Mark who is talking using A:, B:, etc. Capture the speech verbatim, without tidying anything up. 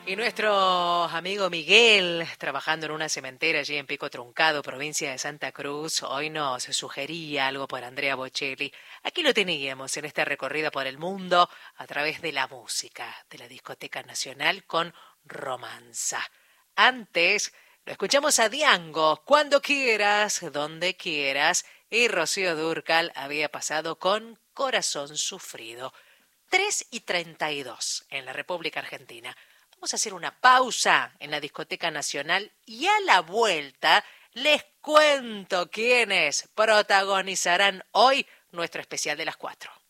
A: Y nuestro amigo Miguel, trabajando en una cementera allí en Pico Truncado, provincia de Santa Cruz, hoy nos sugería algo por Andrea Bocelli. Aquí lo teníamos en esta recorrida por el mundo a través de la música de la Discoteca Nacional con Romanza. Antes lo escuchamos a Diango, cuando quieras, donde quieras, y Rocío Dúrcal había pasado con Corazón Sufrido. Tres y treinta y dos en la República Argentina. Vamos a hacer una pausa en la Discoteca Nacional y a la vuelta les cuento quiénes protagonizarán hoy nuestro especial de las cuatro.